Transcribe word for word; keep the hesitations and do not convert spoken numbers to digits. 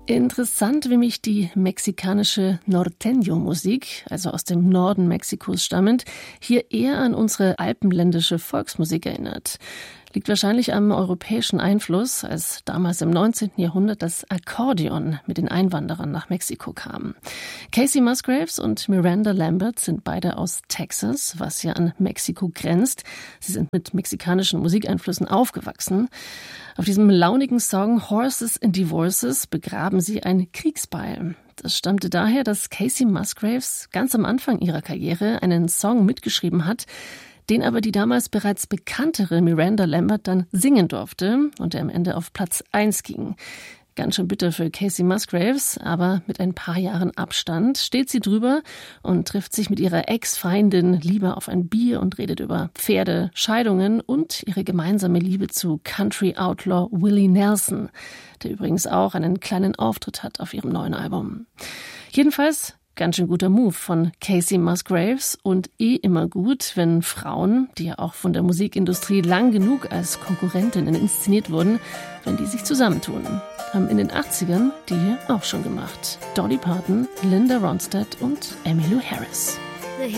Interessant, wie mich die mexikanische Norteño-Musik, also aus dem Norden Mexikos stammend, hier eher an unsere alpenländische Volksmusik erinnert. Liegt wahrscheinlich am europäischen Einfluss, als damals im neunzehnten Jahrhundert das Akkordeon mit den Einwanderern nach Mexiko kam. Kacey Musgraves und Miranda Lambert sind beide aus Texas, was ja an Mexiko grenzt. Sie sind mit mexikanischen Musikeinflüssen aufgewachsen. Auf diesem launigen Song Horses and Divorces begraben sie ein Kriegsbeil. Das stammte daher, dass Kacey Musgraves ganz am Anfang ihrer Karriere einen Song mitgeschrieben hat, den aber die damals bereits bekanntere Miranda Lambert dann singen durfte und der am Ende auf Platz eins ging. Ganz schön bitter für Kacey Musgraves, aber mit ein paar Jahren Abstand steht sie drüber und trifft sich mit ihrer Ex-Feindin lieber auf ein Bier und redet über Pferde, Scheidungen und ihre gemeinsame Liebe zu Country-Outlaw Willie Nelson, der übrigens auch einen kleinen Auftritt hat auf ihrem neuen Album. Jedenfalls ganz schön guter Move von Kacey Musgraves und eh immer gut, wenn Frauen, die ja auch von der Musikindustrie lang genug als Konkurrentinnen inszeniert wurden, wenn die sich zusammentun. Haben in den achtzigern die hier auch schon gemacht. Dolly Parton, Linda Ronstadt und Emmylou Harris.